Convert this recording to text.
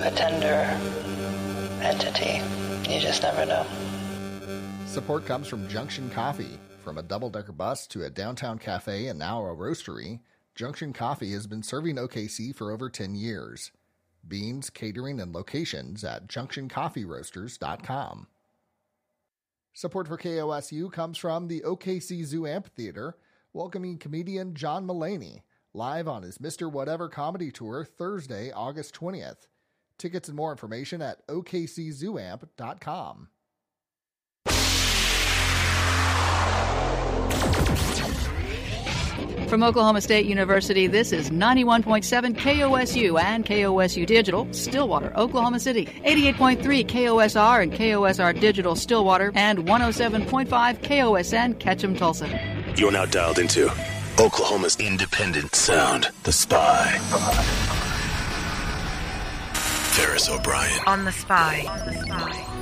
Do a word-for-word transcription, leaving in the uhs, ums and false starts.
a tender entity. You just never know. Support comes from Junction Coffee. From a double-decker bus to a downtown cafe and now a roastery, Junction Coffee has been serving O K C for over ten years. Beans, catering, and locations at junction coffee roasters dot com. Support for K O S U comes from the O K C Zoo Amphitheater, welcoming comedian John Mulaney, live on his Mister Whatever comedy tour Thursday, August twentieth. Tickets and more information at O K C zoo amp dot com. From Oklahoma State University, this is ninety-one point seven K O S U and K O S U Digital, Stillwater, Oklahoma City. eighty-eight point three K O S R and K O S R Digital, Stillwater, and one oh seven point five K O S N, Ketchum, Tulsa. You're now dialed into Oklahoma's independent sound, The Spy. Ferris O'Brien. On The Spy. On The Spy.